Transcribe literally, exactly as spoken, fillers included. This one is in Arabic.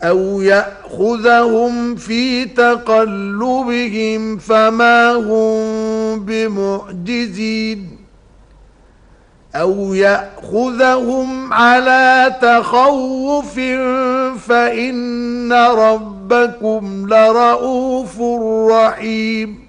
أو يأخذهم في تقلبهم فما هم بمعجزين أو يأخذهم على تخوف فإن ربكم لرؤوف رحيم